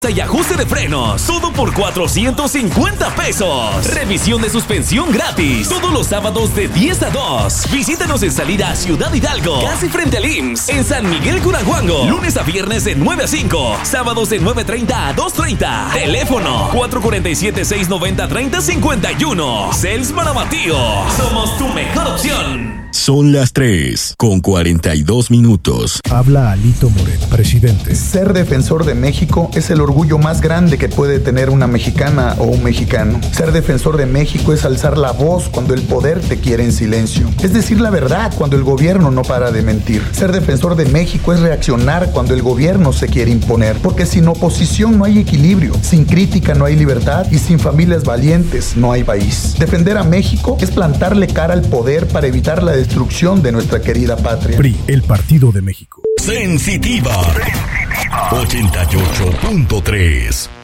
y ajuste de frenos, todo por 450 pesos. Revisión de suspensión gratis, todos los sábados de 10 a 2. Visítanos en salida a Ciudad Hidalgo, casi frente al IMSS, en San Miguel Curahuango. Lunes a viernes de 9 a 5, sábados de 9:30 a 2:30. Teléfono 447-690-3051. Cels Marabatío, somos tu mejor opción. Son las 3:42. Habla Alito Moreno, presidente. Ser defensor de México es el orgullo más grande que puede tener una mexicana o un mexicano. Ser defensor de México es alzar la voz cuando el poder te quiere en silencio. Es decir la verdad cuando el gobierno no para de mentir. Ser defensor de México es reaccionar cuando el gobierno se quiere imponer. Porque sin oposición no hay equilibrio, sin crítica no hay libertad y sin familias valientes no hay país. Defender a México es plantarle cara al poder para evitar la destrucción de nuestra querida patria. PRI, el Partido de México. Sensitiva 88.3.